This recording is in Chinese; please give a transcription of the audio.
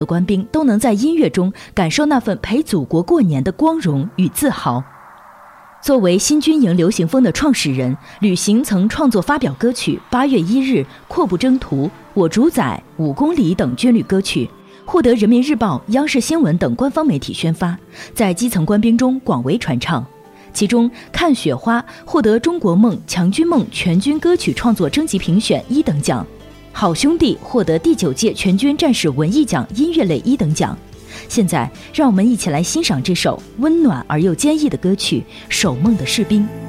的官兵都能在音乐中感受那份陪祖国过年的光荣与自豪。作为新军营流行风的创始人，吕行曾创作发表歌曲《8月1日》《阔步征途》《我主宰》《5公里》等军旅歌曲，获得人民日报、央视新闻等官方媒体宣发，在基层官兵中广为传唱。其中《看雪花》获得中国梦、强军梦全军歌曲创作征集评选1等奖，《好兄弟》获得第9届全军战士文艺奖音乐类1等奖。现在，让我们一起来欣赏这首温暖而又坚毅的歌曲《守梦的士兵》。